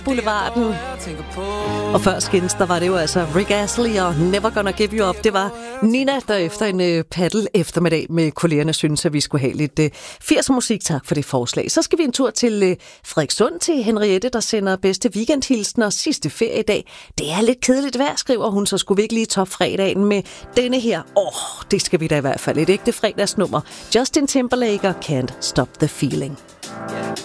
Boulevarden. Og før Skins, der var det jo altså Rick Astley og Never Gonna Give You Up. Det var Nina, der efter en paddle eftermiddag med kollegerne synes, at vi skulle have lidt 80'er musik. Tak for det forslag. Så skal vi en tur til Frederikssund til Henriette, der sender bedste weekendhilsen og sidste feriedag. Det er lidt kedeligt vejr, skriver hun, så skulle vi ikke lige top fredagen med denne her. Det skal vi da i hvert fald. Et ægte fredagsnummer. Justin Timberlake og Can't Stop the Feeling.